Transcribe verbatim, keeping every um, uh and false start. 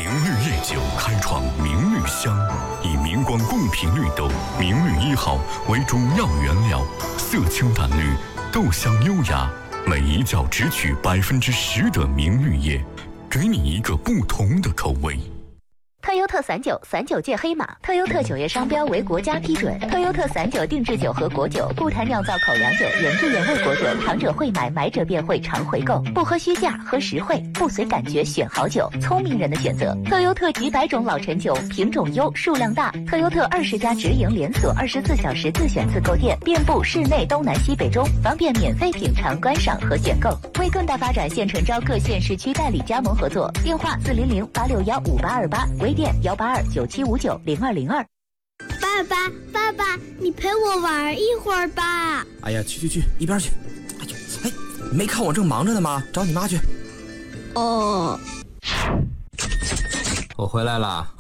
明绿烈酒开创明绿香，以明光贡品绿豆明绿一号为主要原料，色清淡绿，豆香优雅，每一角只取百分之十的明绿叶，给你一个不同的口味。 特优特散酒，散酒界黑马。特优特酒业商标为国家批准。特优特散酒定制酒和果酒，不谈酿造口粮酒，原汁原味果酒，尝者会买，买者便会常回购。不喝虚价，喝实惠，不随感觉选好酒，聪明人的选择。特优特几百种老陈酒，品种优，数量大。特优特二十家直营连锁，二十四小时自选自购店，遍布市内东南西北中，方便免费品尝、观赏和选购。为更大发展，现诚招各县市区代理加盟合作，电话四零零八六幺五八二八，微店幺八二九七五九零二零二。 爸爸，爸爸，你陪我玩一会儿吧。 哎呀，去去去，一边去！哎呦，哎，你没看我正忙着呢吗？找你妈去。 哦， 我回来了。